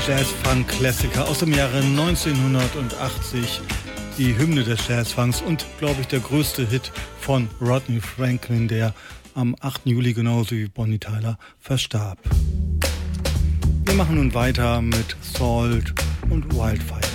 Jazz-Funk-Klassiker aus dem Jahre 1980, die Hymne des Jazzfunks und, glaube ich, der größte Hit von Rodney Franklin, der am 8. Juli genauso wie Bonnie Tyler verstarb. Wir machen nun weiter mit Salt und Wildfire.